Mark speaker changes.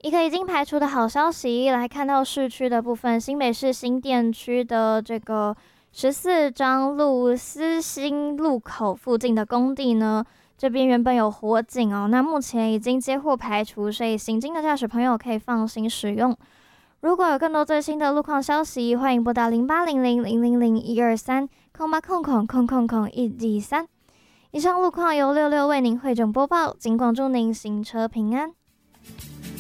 Speaker 1: 一个已经排除的好消息，来看到市区的部分，新北市新店区的这个14张路思新路口附近的工地呢，这边原本有火警哦，那目前已经接获排除，所以行经的驾驶朋友可以放心使用。如果有更多最新的路况消息，欢迎拨打080000012308000123。以上路况由66为您汇整播报，尽管祝您行车平安。